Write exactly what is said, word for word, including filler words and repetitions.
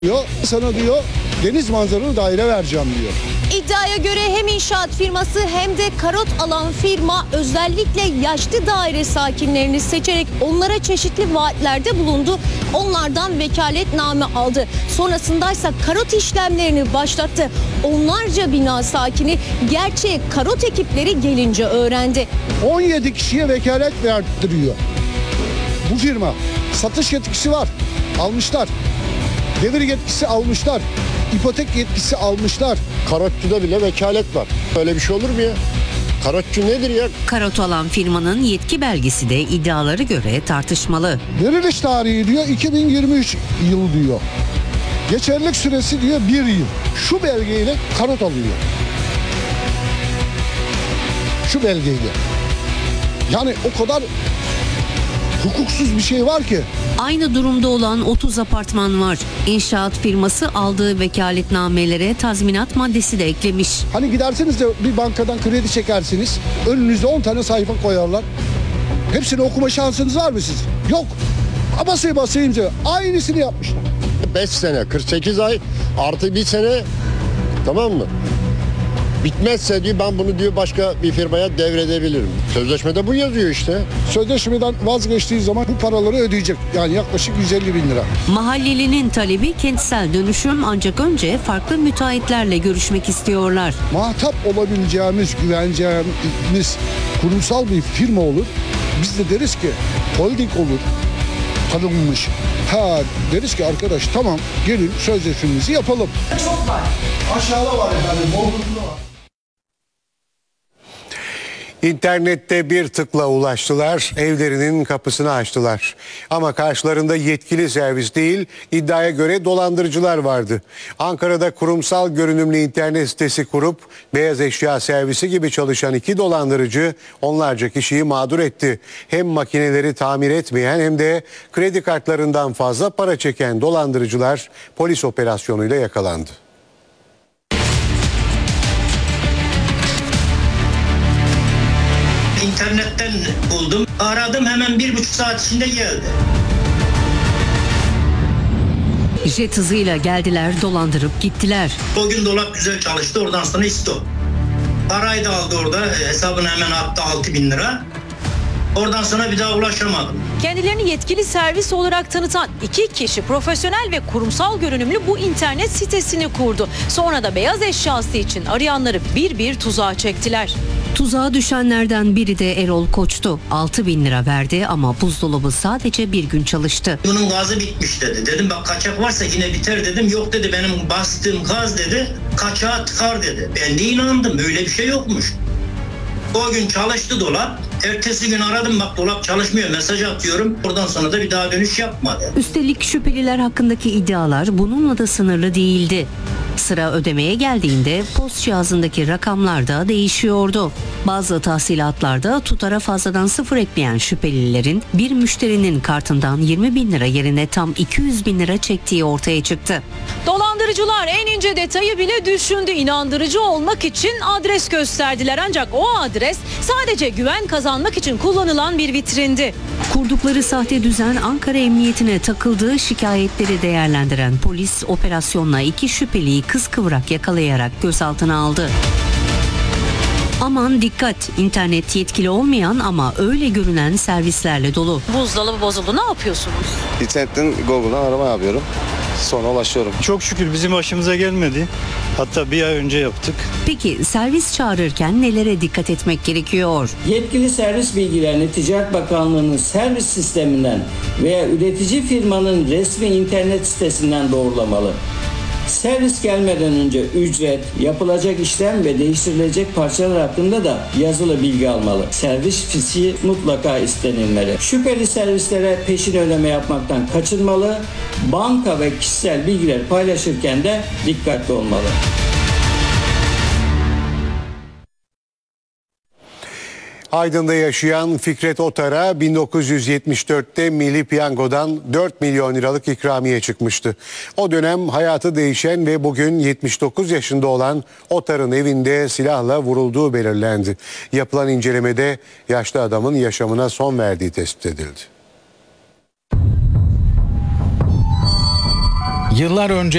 diyor, sana diyor deniz manzaralı daire vereceğim diyor. İddiaya göre hem inşaat firması hem de karot alan firma özellikle yaşlı daire sakinlerini seçerek onlara çeşitli vaatlerde bulundu. Onlardan vekaletname aldı. Sonrasındaysa karot işlemlerini başlattı. Onlarca bina sakini gerçeği karot ekipleri gelince öğrendi. on yedi kişiye vekalet verdirtiyor. Bu firma satış yetkisi var. Almışlar. Devir yetkisi almışlar. İpotek yetkisi almışlar. Karotçuda bile vekalet var. Öyle bir şey olur mu ya? Karotçu nedir ya? Karot alan firmanın yetki belgesi de iddialara göre tartışmalı. Veriliş tarihi diyor iki bin yirmi üç yıl diyor. Geçerlilik süresi diyor bir yıl. Şu belgeyle karot alıyor. Şu belgeyle. Yani o kadar hukuksuz bir şey var ki. Aynı durumda olan otuz apartman var. İnşaat firması aldığı vekaletnamelere tazminat maddesi de eklemiş. Hani gidersiniz de bir bankadan kredi çekersiniz. Önünüzde on tane sayfa koyarlar. Hepsini okuma şansınız var mı sizin? Yok. Basayım basayım diyor. Aynısını yapmışlar. beş sene, kırk sekiz ay artı bir sene, tamam mı? Bitmezse diyor ben bunu diyor başka bir firmaya devredebilirim. Sözleşmede bu yazıyor işte. Sözleşmeden vazgeçtiği zaman bu paraları ödeyecek. Yani yaklaşık yüz elli bin lira. Mahallelinin talebi kentsel dönüşüm, ancak önce farklı müteahhitlerle görüşmek istiyorlar. Muhatap olabileceğimiz, güveneceğimiz kurumsal bir firma olur. Biz de deriz ki holding olur. Tanınmış. Ha deriz ki arkadaş tamam gelin sözleşmemizi yapalım. Çok var. Aşağıda var yani. Bodrum'da var. İnternette bir tıkla ulaştılar, evlerinin kapısını açtılar. Ama karşılarında yetkili servis değil, iddiaya göre dolandırıcılar vardı. Ankara'da kurumsal görünümlü internet sitesi kurup beyaz eşya servisi gibi çalışan iki dolandırıcı onlarca kişiyi mağdur etti. Hem makineleri tamir etmeyen hem de kredi kartlarından fazla para çeken dolandırıcılar polis operasyonuyla yakalandı. İnternetten buldum. Aradım, hemen bir buçuk saat içinde geldi. Jet hızıyla geldiler, dolandırıp gittiler. O gün dolap güzel çalıştı, oradan sonra istop. Parayı da aldı orada, hesabına hemen attı altı bin lira. Oradan sonra bir daha ulaşamadım. Kendilerini yetkili servis olarak tanıtan iki kişi profesyonel ve kurumsal görünümlü bu internet sitesini kurdu. Sonra da beyaz eşyası için arayanları bir bir tuzağa çektiler. Tuzağa düşenlerden biri de Erol Koç'tu. altı bin lira verdi ama buzdolabı sadece bir gün çalıştı. Bunun gazı bitmiş dedi. Dedim bak kaçak varsa yine biter dedim. Yok dedi, benim bastığım gaz dedi kaçağa tıkar dedi. Ben de inandım, öyle bir şey yokmuş. O gün çalıştı dolap. Ertesi gün aradım, bak dolap çalışmıyor, mesaj atıyorum. Oradan sonra da bir daha dönüş yapmadı. Üstelik şüpheliler hakkındaki iddialar bununla da sınırlı değildi. Sıra ödemeye geldiğinde post cihazındaki rakamlar da değişiyordu. Bazı tahsilatlarda tutara fazladan sıfır ekleyen şüphelilerin bir müşterinin kartından yirmi bin lira yerine tam iki yüz bin lira çektiği ortaya çıktı. Dolandırıcılar en ince detayı bile düşündü. İnandırıcı olmak için adres gösterdiler, ancak o adres sadece güven kazanmak için kullanılan bir vitrindi. Kurdukları sahte düzen Ankara Emniyetine takıldığı şikayetleri değerlendiren polis operasyonla iki şüpheliyi kıskıvrak yakalayarak gözaltına aldı. Aman dikkat, internet yetkili olmayan ama öyle görünen servislerle dolu. Buzdolabı bozuldu, ne yapıyorsunuz? İnternetten Google'dan arama yapıyorum. Sonra ulaşıyorum. Çok şükür bizim başımıza gelmedi. Hatta bir ay önce yaptık. Peki servis çağırırken nelere dikkat etmek gerekiyor? Yetkili servis bilgilerini Ticaret Bakanlığı'nın servis sisteminden veya üretici firmanın resmi internet sitesinden doğrulamalı. Servis gelmeden önce ücret, yapılacak işlem ve değiştirilecek parçalar hakkında da yazılı bilgi almalı. Servis fişi mutlaka istenilmeli. Şüpheli servislere peşin ödeme yapmaktan kaçınmalı. Banka ve kişisel bilgiler paylaşırken de dikkatli olmalı. Aydın'da yaşayan Fikret Otar'a bin dokuz yüz yetmiş dörtte Milli Piyango'dan dört milyon liralık ikramiye çıkmıştı. O dönem hayatı değişen ve bugün yetmiş dokuz yaşında olan Otar'ın evinde silahla vurulduğu belirlendi. Yapılan incelemede yaşlı adamın yaşamına son verdiği tespit edildi. Yıllar önce